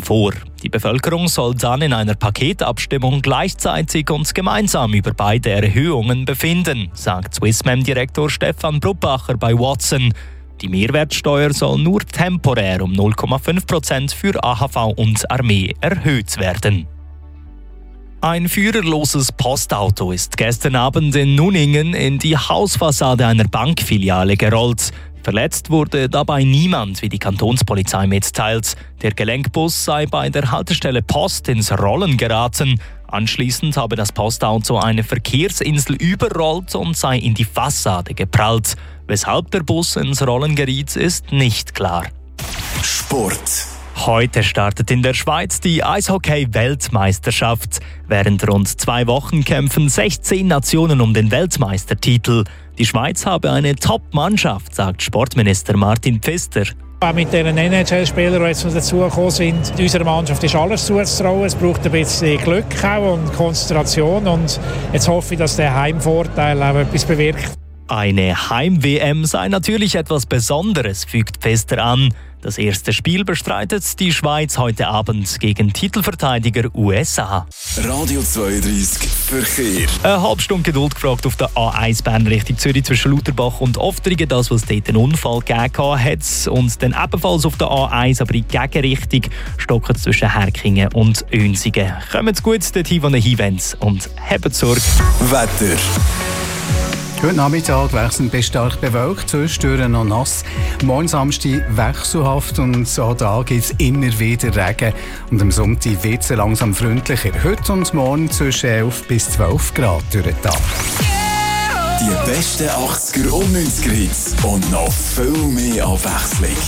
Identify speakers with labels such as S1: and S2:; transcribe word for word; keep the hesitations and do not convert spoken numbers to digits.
S1: vor. Die Bevölkerung soll dann in einer Paketabstimmung gleichzeitig und gemeinsam über beide Erhöhungen befinden, sagt Swissmem-Direktor Stefan Bruppacher bei Watson. Die Mehrwertsteuer soll nur temporär um null Komma fünf Prozent für A H V und Armee erhöht werden. Ein führerloses Postauto ist gestern Abend in Nunningen in die Hausfassade einer Bankfiliale gerollt. Verletzt wurde dabei niemand, wie die Kantonspolizei mitteilt. Der Gelenkbus sei bei der Haltestelle Post ins Rollen geraten. Anschließend habe das Postauto eine Verkehrsinsel überrollt und sei in die Fassade geprallt. Weshalb der Bus ins Rollen geriet, ist nicht klar.
S2: Sport.
S1: Heute startet in der Schweiz die Eishockey-Weltmeisterschaft. Während rund zwei Wochen kämpfen sechzehn Nationen um den Weltmeistertitel. Die Schweiz habe eine Top-Mannschaft, sagt Sportminister Martin Pfister.
S3: Auch mit den N H L-Spielern, die jetzt dazugekommen sind, unserer Mannschaft ist alles zuzutrauen. Es braucht ein bisschen Glück auch und Konzentration. Und jetzt hoffe ich, dass der Heimvorteil auch etwas bewirkt.
S1: Eine Heim-W M sei natürlich etwas Besonderes, fügt Pfister an. Das erste Spiel bestreitet die Schweiz heute Abend gegen Titelverteidiger U S A.
S2: Radio zweiunddreissig Verkehr.
S1: Eine halbe Stunde Geduld gefragt auf der A eins Bern Richtung Zürich zwischen Lauterbach und Oftringen, das was dort einen Unfall gegeben hat. Und dann ebenfalls auf der A eins, aber in die Gegenrichtung, stocken zwischen Herkingen und Önsingen. Kommt gut dorthin, wo ihr hinwollt und habt Sorge.
S2: Wetter.
S4: Heute Nachmittag wechselnd bis stark bewölkt, zwischendurch noch nass. Morgen Samstag wechselhaft und auch da gibt es immer wieder Regen. Und am Sonntag wird es langsam freundlicher. Heute und morgen zwischen elf bis zwölf Grad durch den Tag.
S2: Die besten achtziger und neunziger Hits und noch viel mehr Abwechslung.